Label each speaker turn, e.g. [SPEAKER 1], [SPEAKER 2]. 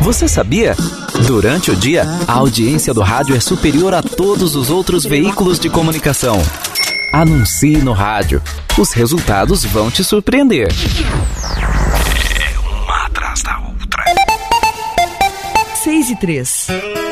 [SPEAKER 1] Você sabia? Durante o dia, a audiência do rádio é superior a todos os outros veículos de comunicação. Anuncie no rádio. Os resultados vão te surpreender.
[SPEAKER 2] É uma atrás da outra.
[SPEAKER 3] 6:03.